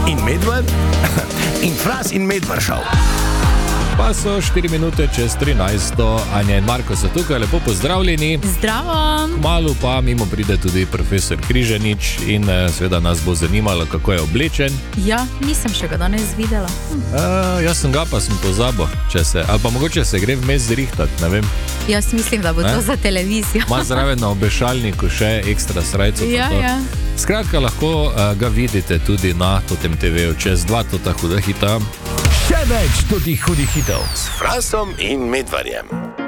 in Medved in Fras in Medved šel. Pa so 4 minute čez 13. Anja in Marko so tukaj, lepo pozdravljeni. Zdravo. Kmalu pa mimo pride tudi profesor Križanič in seveda nas bo zanimalo, kako je oblečen. Ja, nisem še ga danes videla. Jaz sem ga pa sem pozabil, ali pa mogoče se gre vmes zrihtat, ne vem. Jaz mislim, da bo to za televizijo. Ma zraven na obešalniku še ekstra srajco. Ja. Skratka, lahko ga vidite tudi na Totem TV-u čez 2 tota huda hita. Še več totih hudih hitov s Frasom in Medvedjem.